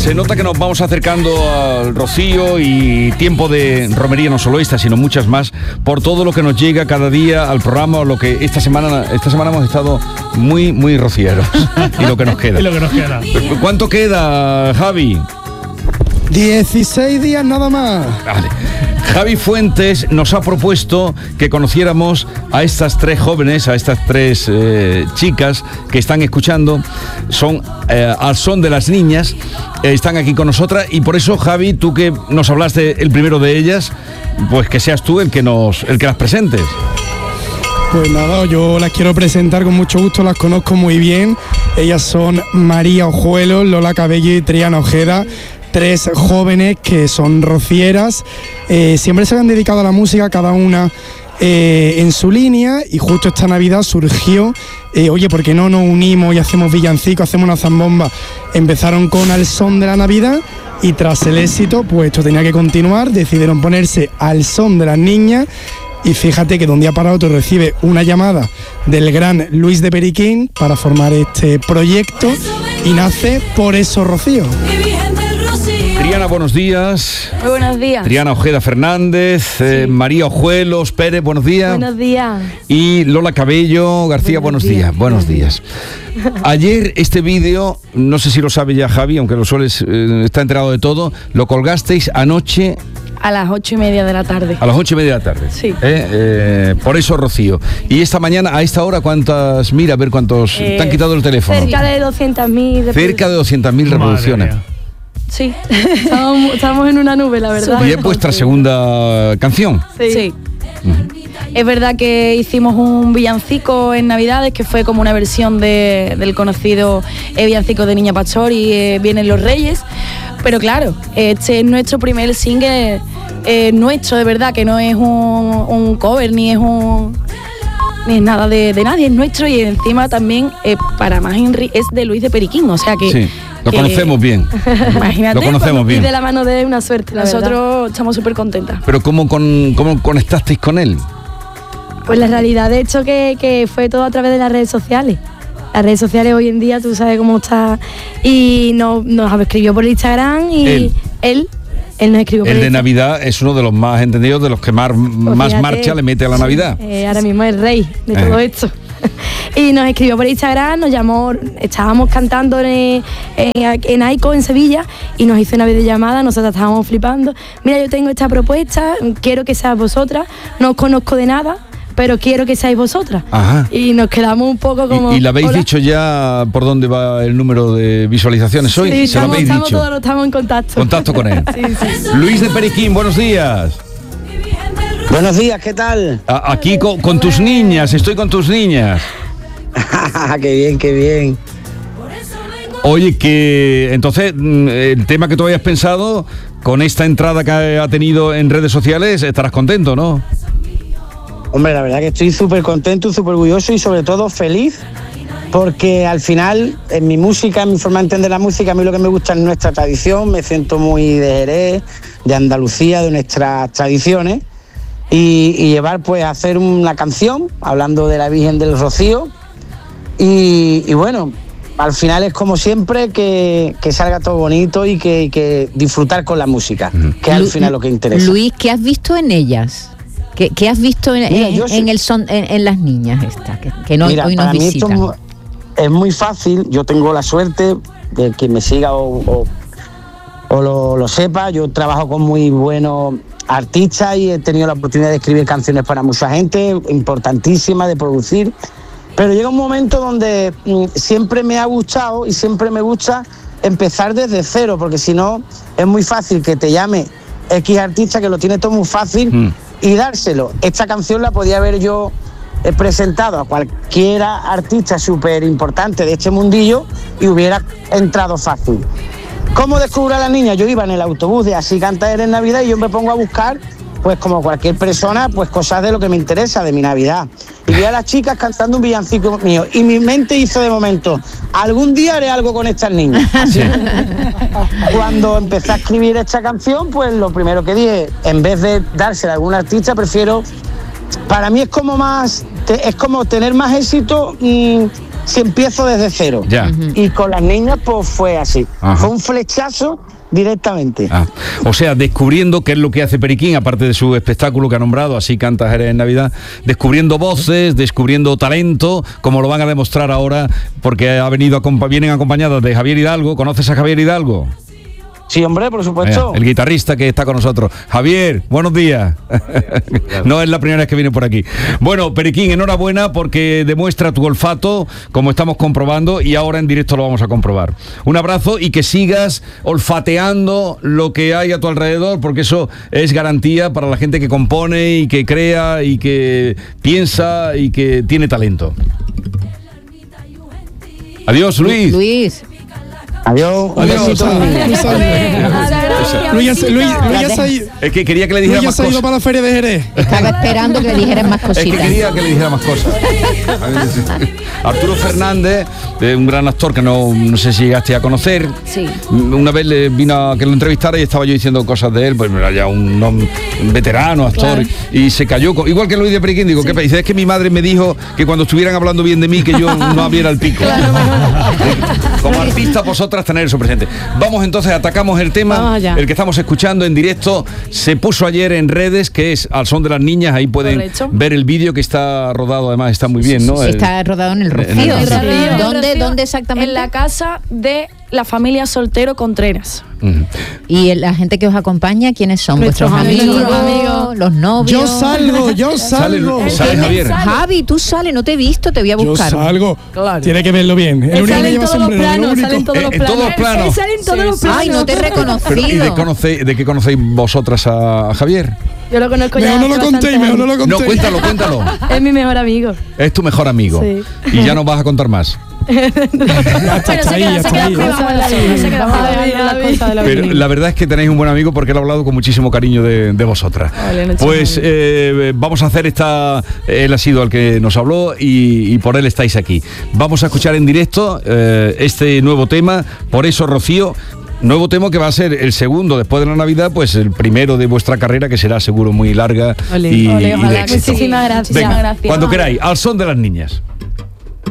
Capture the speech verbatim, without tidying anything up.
Se nota que nos vamos acercando al Rocío y tiempo de romería, no solo esta, sino muchas más, por todo lo que nos llega cada día al programa, o lo que esta semana esta semana hemos estado muy, muy rocieros. Y lo que nos queda. Y lo que nos queda. ¿Cuánto queda, Javi? dieciséis días nada más. Vale. Javi Fuentes nos ha propuesto que conociéramos a estas tres jóvenes, a estas tres eh, chicas que están escuchando. Son eh, al son de las niñas, eh, están aquí con nosotras, y por eso, Javi, tú que nos hablaste el primero de ellas, pues que seas tú el que nos, el que las presentes. Pues nada, yo las quiero presentar con mucho gusto, las conozco muy bien. Ellas son María Ojuelos, Lola Cabello y Triana Ojeda. Tres jóvenes que son rocieras, eh, siempre se han dedicado a la música, cada una eh, en su línea, y justo esta Navidad surgió, eh, oye, ¿por qué no nos unimos y hacemos villancicos, hacemos una zambomba? Empezaron con Al son de la Navidad, y tras el éxito, pues esto tenía que continuar, decidieron ponerse Al son de las niñas, y fíjate que de un día para otro recibe una llamada del gran Luis de Periquín para formar este proyecto, y nace Por eso Rocío. Triana, buenos días. Muy buenos días. Triana Ojeda Fernández, sí. eh, María Ojuelos Pérez, buenos días. Buenos días. Y Lola Cabello García, buenos, buenos días. días. Buenos días. Ayer este vídeo, no sé si lo sabe ya Javi, aunque lo sueles, eh, está enterado de todo, lo colgasteis anoche. A las ocho y media de la tarde. A las ocho y media de la tarde. Sí. Eh, eh, por eso Rocío. Y esta mañana, a esta hora, ¿cuántas? Mira, a ver cuántos. Eh, te han quitado el teléfono. Cerca de doscientas mil. Cerca de doscientas mil reproducciones. Sí, estamos, estamos en una nube, la verdad. Y es vuestra segunda canción. Sí. sí. Uh-huh. Es verdad que hicimos un villancico en Navidades, que fue como una versión de, del conocido eh, villancico de Niña Pastor y eh, Vienen los Reyes. Pero claro, este es nuestro primer single eh, nuestro, de verdad, que no es un, un cover, ni es un ni es nada de, de nadie, es nuestro, y encima también, eh, para más Henry, es de Luis de Periquín, o sea que... Sí. Lo que, conocemos bien. Imagínate, lo conocemos bien. Y de la mano de una suerte, la nosotros verdad. Estamos súper contentas. Pero ¿cómo, con, ¿cómo conectasteis con él? Pues la realidad de hecho que, que fue todo a través de las redes sociales. Las redes sociales hoy en día, tú sabes cómo está. Y nos, nos escribió por Instagram y él, él, él nos escribió por El de Instagram. Navidad es uno de los más entendidos, de los que más, pues más fíjate, marcha le mete a la Navidad. Eh, ahora mismo es el rey de eh. todo esto. Y nos escribió por Instagram, nos llamó, estábamos cantando en, en, en Aico, en Sevilla, y nos hizo una videollamada, nosotras estábamos flipando. Mira, yo tengo esta propuesta, quiero que seas vosotras, no os conozco de nada, pero quiero que seáis vosotras. Ajá. Y nos quedamos un poco como... ¿Y, y le habéis hola. dicho ya por dónde va el número de visualizaciones hoy? Sí, ¿Se estamos, lo habéis estamos dicho? todos, estamos en contacto. Contacto con él. Sí, sí. Luis de Periquín, buenos días. Buenos días, ¿qué tal? A, aquí con, con tus niñas, estoy con tus niñas. Qué bien, qué bien. Oye, que entonces el tema que tú habías pensado, con esta entrada que ha tenido en redes sociales, estarás contento, ¿no? Hombre, la verdad que estoy súper contento, súper orgulloso y sobre todo feliz, porque al final en mi música, en mi forma de entender la música, a mí lo que me gusta es nuestra tradición, me siento muy de Jerez, de Andalucía, de nuestras tradiciones, y, y llevar pues a hacer una canción hablando de la Virgen del Rocío. Y, y bueno, al final es como siempre que, que salga todo bonito y que, y que disfrutar con la música, que es al final lo que interesa. Luis, ¿qué has visto en ellas? ¿Qué, qué has visto en, Mira, en, soy... en el son, en, en las niñas estas que, que no, Mira, hoy nos para visitan? Mí esto es muy fácil, yo tengo la suerte de que me siga o, o, o lo, lo sepa, yo trabajo con muy buenos artistas y he tenido la oportunidad de escribir canciones para mucha gente, importantísimas, de producir. Pero llega un momento donde mm, siempre me ha gustado y siempre me gusta empezar desde cero, porque si no es muy fácil que te llame X artista, que lo tiene todo muy fácil, mm. y dárselo. Esta canción la podía haber yo eh, presentado a cualquiera artista súper importante de este mundillo y hubiera entrado fácil. ¿Cómo descubro a la niña? Yo iba en el autobús de Así canta Eres Navidad y yo me pongo a buscar, pues como cualquier persona, pues cosas de lo que me interesa, de mi Navidad. Y vi a las chicas cantando un villancico mío y mi mente hizo de momento, algún día haré algo con estas niñas. Así, cuando empecé a escribir esta canción, pues lo primero que dije, en vez de dársela a algún artista, prefiero, para mí es como más, es como tener más éxito mmm, si empiezo desde cero. Ya. Y con las niñas pues fue así. Ajá. Fue un flechazo directamente. Ah, o sea, descubriendo qué es lo que hace Periquín, aparte de su espectáculo que ha nombrado, Así canta Jerez en Navidad, descubriendo voces, descubriendo talento, como lo van a demostrar ahora, porque ha venido acompa- vienen acompañadas de Javier Hidalgo. ¿Conoces a Javier Hidalgo? Sí, hombre, por supuesto. Eh, el guitarrista que está con nosotros. Javier, buenos días. No es la primera vez que viene por aquí. Bueno, Periquín, enhorabuena porque demuestra tu olfato, como estamos comprobando, y ahora en directo lo vamos a comprobar. Un abrazo y que sigas olfateando lo que hay a tu alrededor, porque eso es garantía para la gente que compone y que crea y que piensa y que tiene talento. Adiós, Luis. Luis. Adiós. Un Adiós. besito. Luis ya se- Luis- Luis ya se ha ido- Es que quería que le Luis dijera ya más se ha ido cosas. para la feria de Jerez. Estaba esperando que le dijeran más Es que cositas. quería que le dijera más cosas. Arturo Fernández, eh, un gran actor que no, no sé si llegaste a conocer. Sí. Una vez le vino a que lo entrevistara y estaba yo diciendo cosas de él, pues era ya un, hom- un veterano, actor, y se cayó. con- igual que Luis de Periquín, digo, ¿qué pasa? Dice, es que mi madre me dijo que cuando estuvieran hablando bien de mí, que yo no abriera el pico. Como artista, vosotras tener eso presente. Vamos entonces, atacamos el tema, Vamos allá. el que estamos escuchando en directo. Se puso ayer en redes, que es Al son de las niñas. Ahí pueden Correcto. ver el vídeo que está rodado, además está muy bien, ¿no? El- Está rodado en el en el Rocío. Rocío. Sí. ¿Dónde, Rocío, ¿Dónde exactamente? En la casa de la familia Soltero Contreras. Ujú. Y la gente que os acompaña, ¿quiénes son? Nuestros ¿Vuestros amigos? amigos, amigos. ¿Los novios? Yo salgo, yo Sale, salgo. sale Javier. Javi, tú sales, no te he visto, te voy a Yo buscar. salgo. Claro. Tiene que verlo bien. El Él único sale que en lleva todos los sombrero, lo planos, único. sale en todos Eh, los en planos. todos los planos. Él sale en todos Sí, los sí. planos. Ay, no te he Pero, reconocido. ¿y de, conocéis, de qué conocéis vosotras a Javier? Yo lo conozco ya. Mejor no lo hace contéis, bastante mejor no lo años. contéis. No, cuéntalo, cuéntalo. Es mi mejor amigo. Es tu mejor amigo. Sí. Y ya no vas a contar más. Ya está, Pero está se ahí, queda, ya se está queda ahí. privado en la vida, se queda Vamos a privado en la dejar cosa de la Pero vida. la verdad es que tenéis un buen amigo porque él ha hablado con muchísimo cariño de, de vosotras. Vale, no, Pues chaval. eh, vamos a hacer esta... Él ha sido el que nos habló y, y por él estáis aquí. Vamos a escuchar en directo eh, este nuevo tema, Por eso Rocío. Nuevo tema que va a ser el segundo después de la Navidad, pues el primero de vuestra carrera, que será seguro muy larga Ole, y, ole, y ojalá de que éxito. Muchísimas gracias. Venga, gracias. cuando queráis, al son de las niñas.